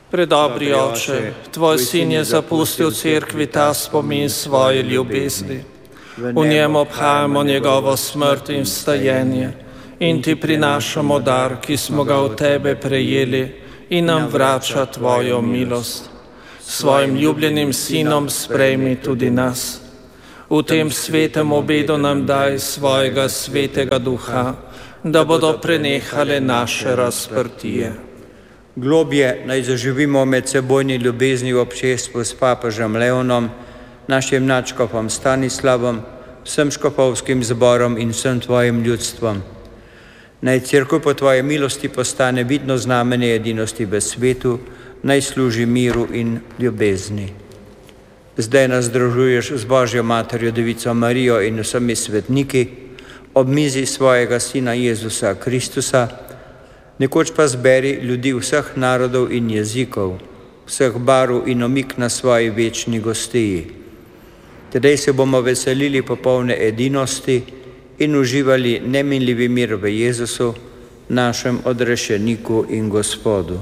Predobri Oče, Tvoj Sin je zapustil cerkvi ta spomin svoje ljubezni. V njem obhajamo njegovo smrt in vstajenje in Ti prinašamo dar, ki smo ga od Tebe prejeli in nam vrača Tvojo milost. Svojim ljubljenim Sinom sprejmi tudi nas. V tem svetem obedu nam daj svojega svetega duha, da bodo prenehale naše razprtije. Globje naj zaživimo medsebojni ljubezni v občestvu s papežem Leonom, našim nadškofom Stanislavom, vsem škofovskim zborom in vsem Tvojim ljudstvom. Naj cerkev po Tvoji milosti postane vidno znamenje edinosti v svetu, naj služi miru in ljubezni. Zdaj nas združuješ z Božjo Materjo, Devico Marijo in vsemi svetniki ob mizi svojega Sina Jezusa Kristusa, nekoč pa zberi ljudi vseh narodov in jezikov, vseh barv in omik na svoji večni gostiji. Tedaj se bomo veselili popolne edinosti in uživali neminljivi mir v Jezusu, našem odrešeniku in Gospodu.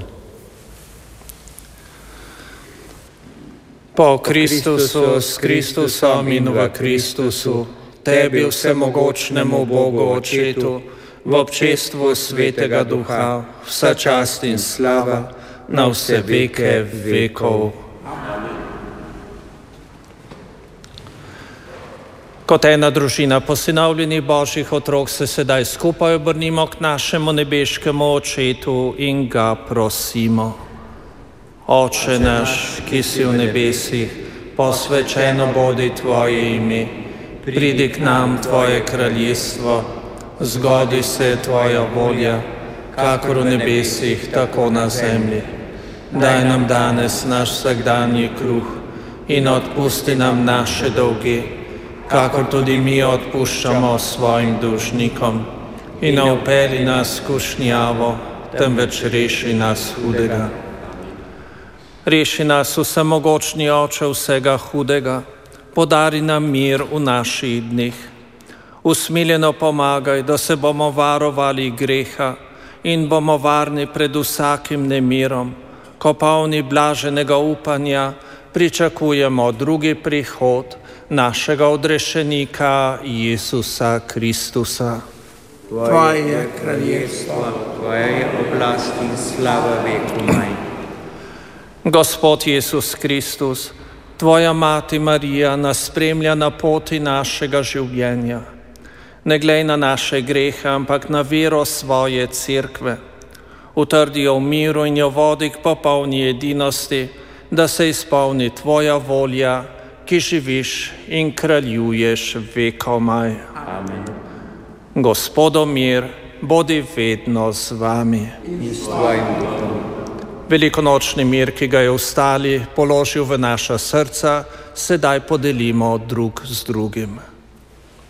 Po Kristusu, s Kristusom in v Kristusu, Tebi vsemogočnemu Bogu Očetu, v občestvu Svetega Duha, vsa čast in slava na vse veke vekov. Kot ena družina posinovljenih Božjih otrok se sedaj skupaj obrnimo k našemu nebeškemu Očetu in ga prosimo. Oče naš, ki si v nebesih, posvečeno bodi Tvoje ime, pridi k nam Tvoje kraljestvo, zgodi se Tvoja volja, kakor v nebesih, tako na zemlji. Daj nam danes naš vsakdanji kruh in odpusti nam naše dolge, kakor tudi mi odpuščamo svojim dolžnikom. In ne vpelji nas v skušnjavo, temveč reši nas hudega. Reši nas, vsemogočni Oče, vsega hudega, podari nam mir v naših dneh. Usmiljeno pomagaj, da se bomo varovali greha in bomo varni pred vsakim nemirom, ko polni blaženega upanja pričakujemo drugi prihod našega odrešenika Jezusa Kristusa. Tvoje je kraljestvo, Tvoja je oblast in slava vekomaj. Gospod Jezus Kristus, Tvoja Mati Marija nas spremlja na poti našega življenja. Ne glej na naše grehe, ampak na vero svoje cerkve. Utrdi jo v miru in jo vodi k popolni edinosti, da se izpolni Tvoja volja, ki živiš in kraljuješ vekomaj. Amen. Gospodo mir, bodi vedno z vami. In s Tvojim duhom. Velikonočni mir, ki ga je ostali položil v naša srca, sedaj podelimo drug z drugim.